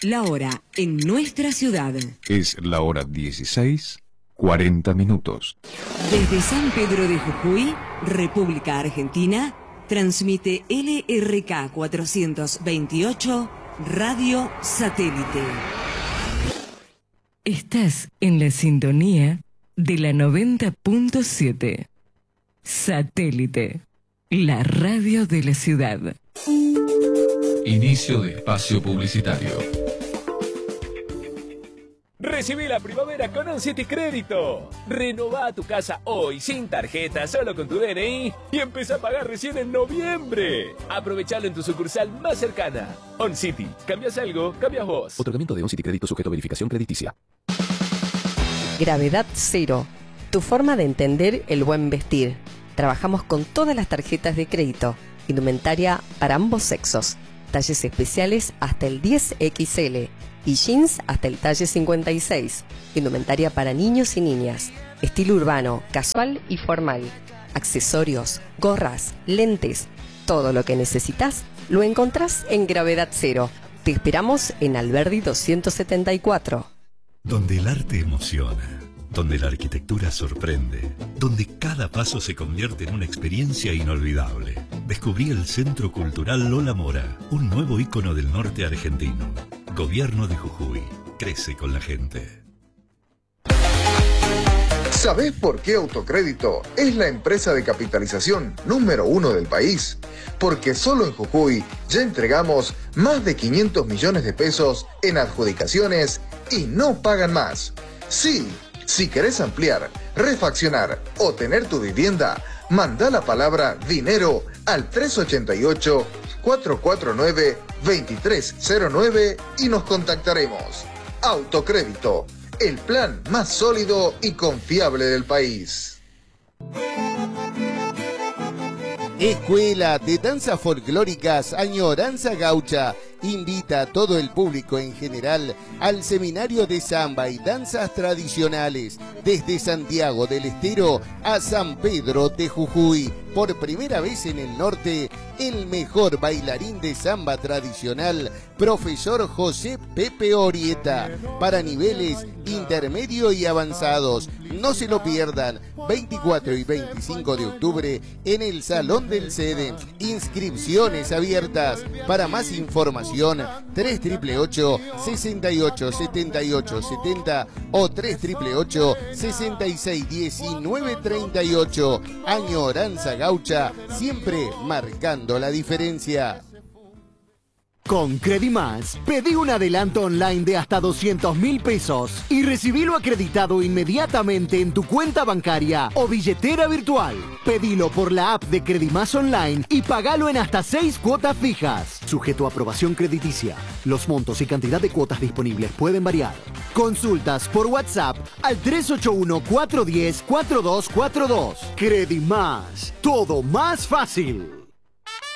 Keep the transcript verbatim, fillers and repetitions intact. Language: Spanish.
La hora en nuestra ciudad. Es la hora dieciséis, cuarenta minutos. Desde San Pedro de Jujuy, República Argentina, transmite L R K cuatrocientos veintiocho, Radio Satélite. Estás en la sintonía de la noventa punto siete. Satélite, la radio de la ciudad. Inicio de espacio publicitario. Recibí la primavera con OnCity Crédito. Renová tu casa hoy sin tarjeta, solo con tu D N I y empieza a pagar recién en noviembre. Aprovechalo en tu sucursal más cercana. OnCity. ¿Cambias algo? Cambias vos. Otorgamiento de OnCity Crédito sujeto a verificación crediticia. Gravedad Cero. Tu forma de entender el buen vestir. Trabajamos con todas las tarjetas de crédito. Indumentaria para ambos sexos. Talles especiales hasta el diez equis ele. Y jeans hasta el talle cincuenta y seis. Indumentaria para niños y niñas. Estilo urbano, casual y formal. Accesorios, gorras, lentes. Todo lo que necesitas lo encontrás en Gravedad Cero. Te esperamos en Alberdi doscientos setenta y cuatro. Donde el arte emociona, donde la arquitectura sorprende, donde cada paso se convierte en una experiencia inolvidable. Descubrí el Centro Cultural Lola Mora, un nuevo ícono del norte argentino. Gobierno de Jujuy, crece con la gente. ¿Sabés por qué Autocrédito es la empresa de capitalización número uno del país? Porque solo en Jujuy ya entregamos más de quinientos millones de pesos en adjudicaciones y no pagan más. Sí, si querés ampliar, refaccionar o tener tu vivienda, mandá la palabra dinero al tres ocho ocho, cuatro cuatro nueve, dos tres cero nueve y nos contactaremos. Autocrédito, el plan más sólido y confiable del país. Escuela de Danzas Folclóricas Añoranza Gaucha invita a todo el público en general al Seminario de Samba y Danzas Tradicionales desde Santiago del Estero a San Pedro de Jujuy. Por primera vez en el norte, el mejor bailarín de samba tradicional, profesor José Pepe Orieta, para niveles intermedio y avanzados. No se lo pierdan, veinticuatro y veinticinco de octubre en el Salón del Sede. Inscripciones abiertas. Para más información, tres ocho ocho, seis ocho, siete ocho siete cero o tres ocho ocho, seis seis uno nueve tres ocho. Añoranza Gaucha, siempre marcando la diferencia. Con Credimás, pedí un adelanto online de hasta doscientos mil pesos y recibilo acreditado inmediatamente en tu cuenta bancaria o billetera virtual. Pedilo por la app de Credimás Online y pagalo en hasta seis cuotas fijas. Sujeto a aprobación crediticia. Los montos y cantidad de cuotas disponibles pueden variar. Consultas por WhatsApp al tres ocho uno, cuatro uno cero, cuatro dos cuatro dos. Credimás, todo más fácil.